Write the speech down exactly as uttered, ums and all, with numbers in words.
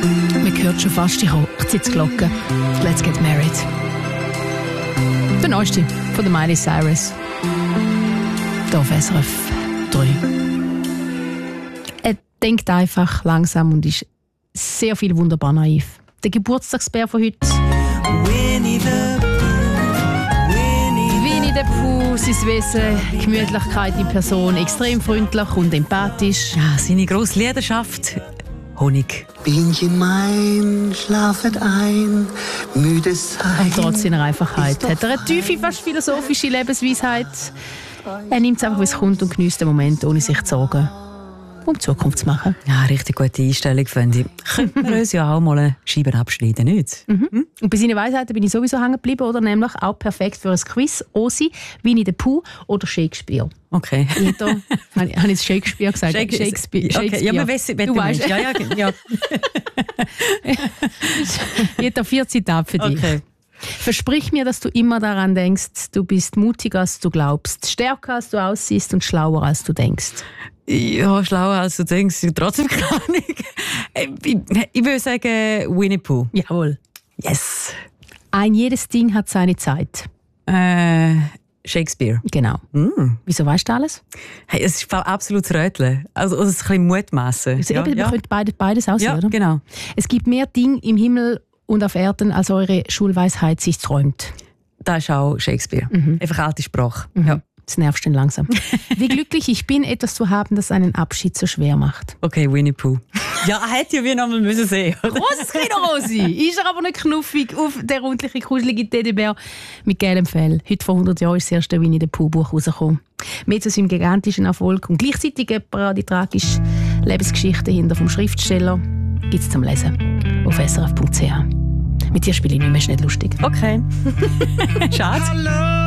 Man hört schon fast die Hochzeitsglocke. Let's get married. Der neueste von der Miley Cyrus. Hier auf S R F drei. Er denkt einfach langsam und ist sehr viel wunderbar naiv. Der Geburtstagsbär von heute. Winnie the Pooh. Winnie the Pooh, sein Wesen, Gemütlichkeit in Person, extrem freundlich und empathisch. Ja, seine grosse Leidenschaft, Honig. Bienchen mein, schlafet ein, müde sein. Und trotz seiner Einfachheit hat er eine tiefe, fast philosophische Lebensweisheit. Er nimmt es einfach, wie es kommt und genießt den Moment, ohne sich zu sorgen, um die Zukunft zu machen. Ja, richtig gute Einstellung, finde ich. Könnten wir uns ja auch mal eine Scheibe abschneiden, nicht? Mhm. Hm? Und bei seinen Weisheiten bin ich sowieso hängen geblieben, oder? Nämlich auch perfekt für ein Quiz. Osi, Winnie the Pooh oder Shakespeare. Okay. Jeder, habe ich jetzt Shakespeare gesagt? Shakespeare. Shakespeare. Okay. Shakespeare. Ja, man weiss, du weißt. Ja, ja, ja. Jeder vier Zitate für dich. Okay. Versprich mir, dass du immer daran denkst, du bist mutiger, als du glaubst, stärker, als du aussiehst und schlauer, als du denkst. Ja, schlauer, als du denkst, trotzdem gar nicht. Ich, ich würde sagen Winnie Pooh. Jawohl. Yes. Ein jedes Ding hat seine Zeit. Äh, Shakespeare. Genau. Mm. Wieso weißt du alles? Hey, es ist absolut Röteln. Also, also ein bisschen Mutmassen. Also ja, eben, ja. Man könnte beides, beides aussehen, Ja, oder? genau. Es gibt mehr Dinge im Himmel und auf Erden, als eure Schulweisheit sich träumt. Das ist auch Shakespeare. Mhm. Einfach alte Sprache. Mhm. Ja. Das nervt ihn langsam. Wie glücklich ich bin, etwas zu haben, das einen Abschied so schwer macht. Okay, Winnie Pooh. Ja, hätte ja wie noch mal müssen sehen. Großes Kino, Rosi! Ist er aber nicht knuffig auf der rundliche, kuschelige Teddybär mit gelbem Fell. Heute vor hundert Jahren ist das erste Winnie the Pooh Buch rausgekommen. Mehr zu seinem gigantischen Erfolg und gleichzeitig die tragische Lebensgeschichte hinter vom Schriftsteller gibt es zum Lesen auf s r f punkt c h. Mit dir spiele ich nicht mehr, ist nicht lustig. Okay. Schade.